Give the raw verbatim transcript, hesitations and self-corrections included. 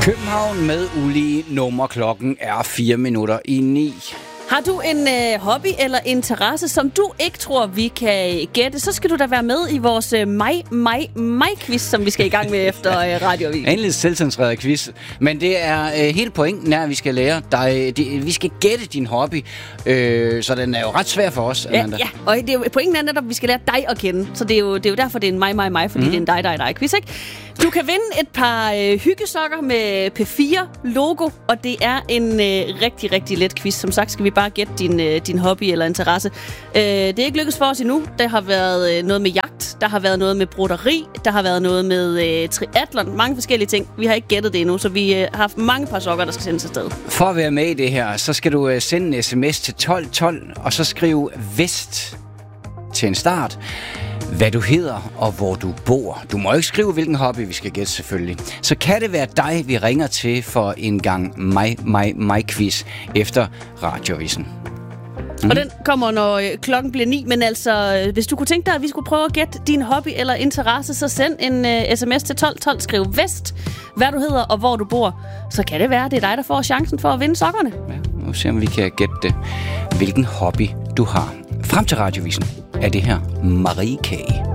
København med ulige nummer. Klokken er fire minutter i ni. Har du en øh, hobby eller interesse, som du ikke tror, vi kan gætte, så skal du da være med i vores øh, mig, mig, mig-quiz, som vi skal i gang med efter øh, radioavis. En lidt selvcentreret quiz, men det er øh, hele pointen er, at vi skal lære dig, det, vi skal gætte din hobby, øh, så den er jo ret svær for os. Ja, ja, og det er jo, pointen er netop, at vi skal lære dig at kende, så det er jo, det er jo derfor, det er en mig, mig, mig, fordi mm. det er en dig, dig, dig quiz, ikke? Du kan vinde et par øh, hyggesokker med P fire logo, og det er en øh, rigtig, rigtig let quiz. Som sagt skal vi bare gætte din, øh, din hobby eller interesse. Øh, det er ikke lykkedes for os endnu. Der har været øh, noget med jagt, der har været noget med broderi, der har været noget med øh, triathlon, mange forskellige ting. Vi har ikke gættet det endnu, så vi øh, har haft mange par sokker, der skal sendes afsted. For at være med i det her, så skal du øh, sende en sms til tolv tolv, og så skrive vest til en start, hvad du hedder og hvor du bor. Du må ikke skrive, hvilken hobby vi skal gætte, selvfølgelig. Så kan det være dig, vi ringer til for en gang mig, mig, mig quiz efter radioavisen. Mm. Og den kommer, når øh, klokken bliver ni, men altså, øh, hvis du kunne tænke dig, at vi skulle prøve at gætte din hobby eller interesse, så send en øh, sms til tolv tolv, skriv vest, hvad du hedder og hvor du bor. Så kan det være, at det er dig, der får chancen for at vinde sokkerne. Ja, nu ser vi, om vi kan gætte det. Hvilken hobby du har. Frem til radioavisen er det her Marie K.